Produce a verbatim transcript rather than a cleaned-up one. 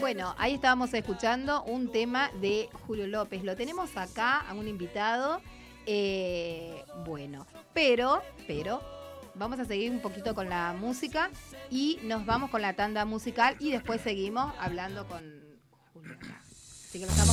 Bueno, ahí estábamos escuchando un tema de Julio López. Lo tenemos acá a un invitado. Eh, bueno, pero, pero, vamos a seguir un poquito con la música y nos vamos con la tanda musical y después seguimos hablando con Julio. Así que lo estamos